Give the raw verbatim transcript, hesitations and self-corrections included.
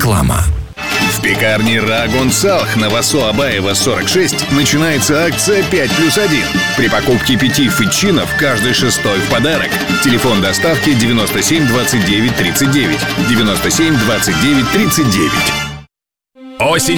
Реклама. В пекарне Рагун Салх на Васо Абаева сорок шесть начинается акция пять плюс один. При покупке пяти фетчинов каждый шестой в подарок. Телефон доставки девяносто семь двадцать девять тридцать девять. девяносто семь двадцать девять тридцать девять.